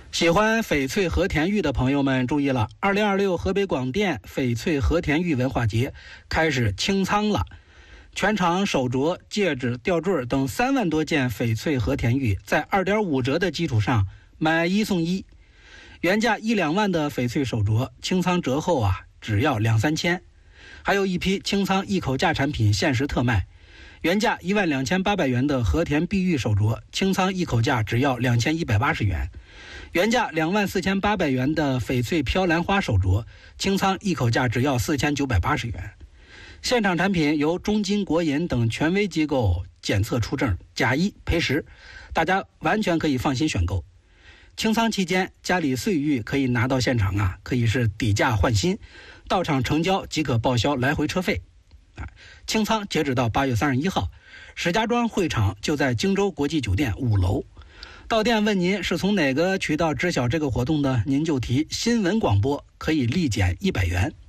喜欢翡翠和田玉的朋友们注意了，2026河北广电翡翠和田玉文化节开始清仓了。全场手镯、戒指、吊坠等3万多件翡翠和田玉，在2.5折的基础上买1送1。原价1-2万的翡翠手镯，清仓折后只要2-3千。还有一批清仓一口价产品限时特卖，原价12800元的和田碧玉手镯，清仓一口价只要2180元。原价24800元的翡翠飘兰花手镯，清仓一口价只要4980元。现场产品由中金国银等权威机构检测出证，假1赔10，大家完全可以放心选购。清仓期间，家里碎玉可以拿到现场可以是抵价换新，到场成交即可报销来回车费。清仓截止到8月31号，石家庄会场就在荆州国际酒店5楼。到店问您是从哪个渠道知晓这个活动的，您就提新闻广播，可以立减100元。